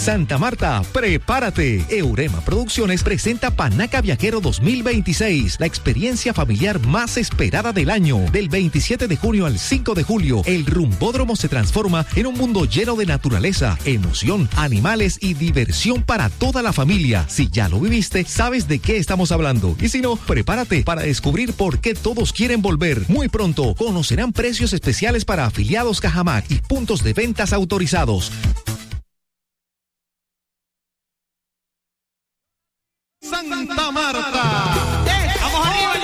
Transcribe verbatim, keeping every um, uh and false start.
Santa Marta, prepárate. Eurema Producciones presenta Panaca Viajero dos mil veintiséis, la experiencia familiar más esperada del año. Del veintisiete de junio al cinco de julio, el Rumbódromo se transforma en un mundo lleno de naturaleza, emoción, animales y diversión para toda la familia. Si ya lo viviste, sabes de qué estamos hablando. Y si no, prepárate para descubrir por qué todos quieren volver. Muy pronto conocerán precios especiales para afiliados Cajamac y puntos de ventas autorizados. Santa Marta. ¡Vamos arriba!